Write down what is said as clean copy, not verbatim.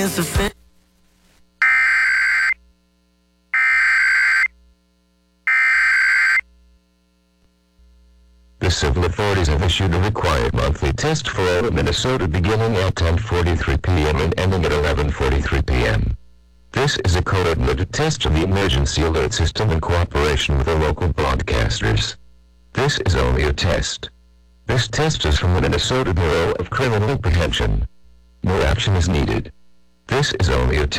insufficient. The civil authorities have issued a required monthly test for all of Minnesota beginning at 10:43 p.m. and ending at 11:43 p.m. This is a coordinated test of the emergency alert system in cooperation with the local broadcasters. This is only a test. This test is from the Minnesota Bureau of Criminal Apprehension. No action is needed. This is only a test.